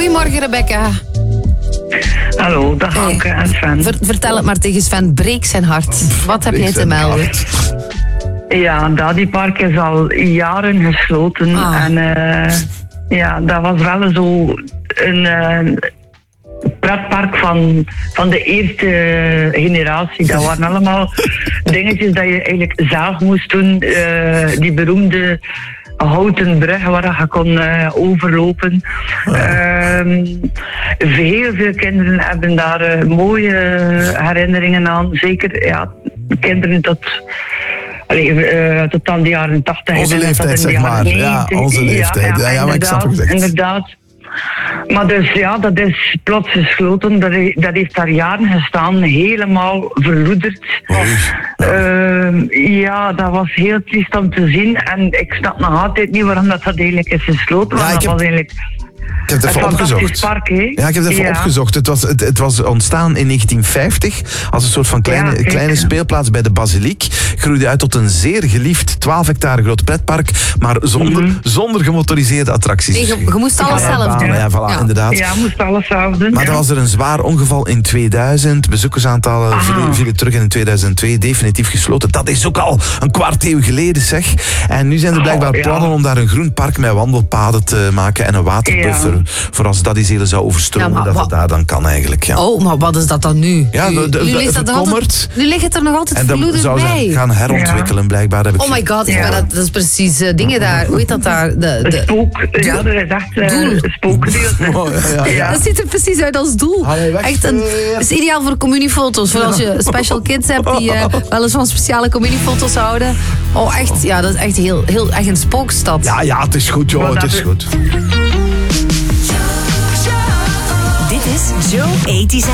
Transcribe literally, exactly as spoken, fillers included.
Goedemorgen, Rebecca. Hallo, dag Anke hey, en Sven. Ver, vertel het maar tegen Sven, breek zijn hart. Wat heb jij te melden? Ja, Dadipark is al jaren gesloten. Ah. En uh, ja, dat was wel zo een uh, pretpark van, van de eerste generatie. Dat waren allemaal dingetjes dat je eigenlijk zelf moest doen. Uh, die beroemde houten brug waar je kon uh, overlopen. Ja. Uh, heel veel kinderen hebben daar uh, mooie herinneringen aan. Zeker ja, kinderen tot... Allee, uh, tot aan de jaren tachtig. Onze leeftijd, zeg maar. Ja, onze leeftijd. Ja, ja, ja, maar ik snap het echt. Inderdaad. Maar dus ja, dat is plots gesloten. Dat, he, dat heeft daar jaren gestaan, helemaal verloederd. Uh, ja, dat was heel triest om te zien. En ik snap nog altijd niet waarom dat, dat eigenlijk is gesloten. Ja, want dat heb... was eigenlijk... Ik heb het even opgezocht. Park, ja, ik heb het even ja. opgezocht. Het was, het, het was ontstaan in negentien vijftig als een soort van kleine, ja, kleine speelplaats bij de Basiliek. Groeide uit tot een zeer geliefd twaalf hectare groot pretpark, maar zonder, mm-hmm. zonder gemotoriseerde attracties. Nee, je, je moest alles ja, zelf doen. Ja, ja, voilà, ja. inderdaad. Ja, je moest alles zelf doen. Maar ja. dan was er een zwaar ongeval in tweeduizend. Bezoekersaantallen ah. vielen, vielen terug in tweeduizend twee. Definitief gesloten. Dat is ook al een kwart eeuw geleden, zeg. En nu zijn er blijkbaar oh, ja. plannen om daar een groen park met wandelpaden te maken en een waterbuffer. Ja. Voor als dat die zelen zou overstromen, ja, dat het daar dan kan eigenlijk. Ja. Oh, maar wat is dat dan nu? Ja, de, de, nu, de, dat altijd, nu ligt het er nog altijd verloederd bij. En dan zou ze gaan herontwikkelen, ja. blijkbaar. Heb ik oh my god, ja. dat, dat is precies uh, dingen daar. Hoe heet dat daar? De, de, spook. Ja, dat is echt uh, spookgedeelte. Oh, ja, ja, ja. Dat ziet er precies uit als doel. Echt een, het is ideaal voor communiefoto's. Voor als je special kids hebt die uh, wel eens van speciale communiefoto's houden. Oh, echt, ja, dat is echt heel, heel echt een spookstad. Ja, ja, het is goed, joh, het is goed. Dit is Joe tachtig.